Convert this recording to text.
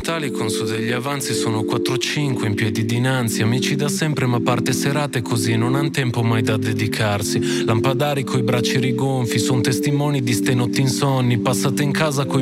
mentali con su degli avanzi, sono 4-5 in piedi dinanzi, amici da sempre ma parte serate così, non han tempo mai da dedicarsi, lampadari coi bracci rigonfi, son testimoni di ste notti insonni, passate in casa coi